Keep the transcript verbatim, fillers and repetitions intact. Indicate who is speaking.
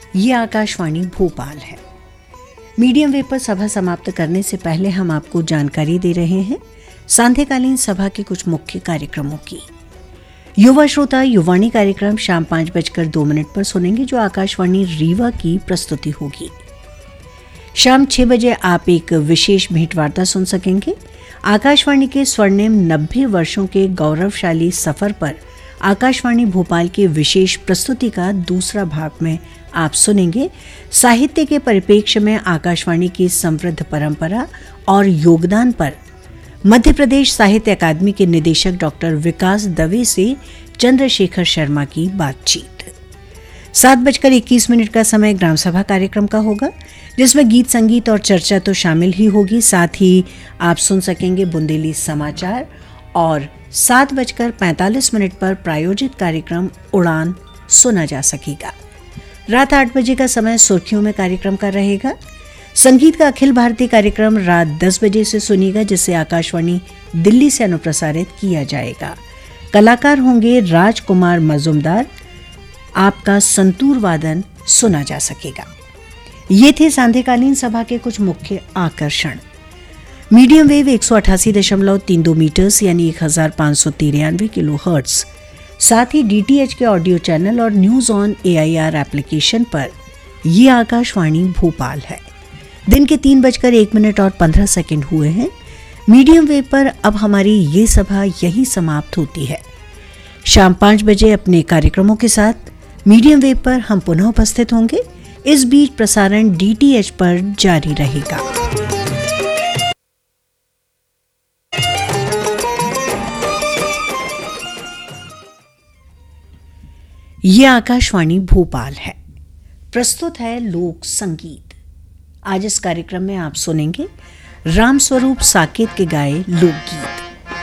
Speaker 1: ये आकाशवाणी भोपाल है। Medium wave पर सभा समाप्त करने से पहले हम आपको जानकारी दे रहे हैं सांध्यकालीन सभा के कुछ मुख्य कार्यक्रमों की। युवा श्रोता युवाणी कार्यक्रम शाम पांच बजकर दो मिनट पर सुनेंगे, जो आकाशवाणी रीवा की प्रस्तुति होगी। शाम छह बजे आप एक विशेष भेंटवार्ता सुन सकेंगे। आकाशवाणी के स्वर्णिम नब्बे वर्षों के गौरवशाली सफर पर आकाशवाणी भोपाल के विशेष प्रस्तुति का दूसरा भाग में आप सुनेंगे साहित्य के परिप्रेक्ष्य में आकाशवाणी की समृद्ध परंपरा और योगदान पर मध्य प्रदेश साहित्य अकादमी के निदेशक डॉक्टर विकास दवे से चंद्रशेखर शर्मा की बातचीत। सात बजकर इक्कीस मिनट का समय ग्राम सभा कार्यक्रम का होगा, जिसमें गीत संगीत और चर्चा तो शामिल ही होगी, साथ ही आप सुन सकेंगे बुंदेली समाचार। और सात बजकर पैंतालीस मिनट पर प्रायोजित कार्यक्रम उड़ान सुना जा सकेगा। रात आठ बजे का समय सुर्खियों में कार्यक्रम का रहेगा। संगीत का अखिल भारतीय कार्यक्रम रात दस बजे से सुनिएगा, जिसे आकाशवाणी दिल्ली से अनुप्रसारित किया जाएगा। कलाकार होंगे राजकुमार मजुमदार। आपका संतूर वादन सुना जा सकेगा। ये थे सांध्यकालीन सभा के कुछ मुख्य आकर्षण। मीडियम वेव एक सौ अठासी दशमलव तीन दो मीटर्स यानी एक हजार पाँच सौ तिरानवे किलो हर्ट्स, साथ ही डीटीएच के ऑडियो चैनल और न्यूज ऑन एआईआर एप्लीकेशन पर यह आकाशवाणी भोपाल है। दिन के तीन बजकर एक मिनट और पंद्रह सेकंड हुए हैं। मीडियम वेव पर अब हमारी ये सभा यही समाप्त होती है। शाम पाँच बजे अपने कार्यक्रमों के साथ मीडियम वेव पर हम पुनः उपस्थित होंगे। इस बीच प्रसारण डीटीएच पर जारी रहेगा। ये आकाशवाणी भोपाल है। प्रस्तुत है लोक संगीत। आज इस कार्यक्रम में आप सुनेंगे राम स्वरूप साकेत के गाए लोकगीत।